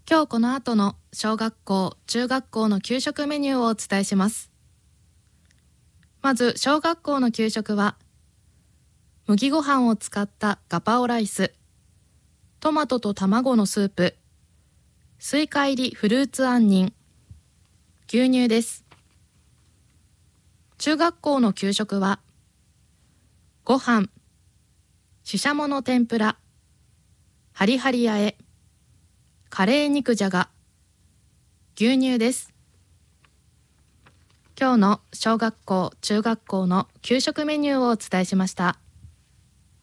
今日この後の小学校、中学校の給食メニューをお伝えします。まず小学校の給食は、麦ご飯を使ったガパオライス、トマトと卵のスープ、スイカ入りフルーツ杏仁、牛乳です。中学校の給食は、ご飯、ししゃもの天ぷら、ハリハリあえ、カレー肉じゃが、牛乳です。今日の小学校、中学校の給食メニューをお伝えしました。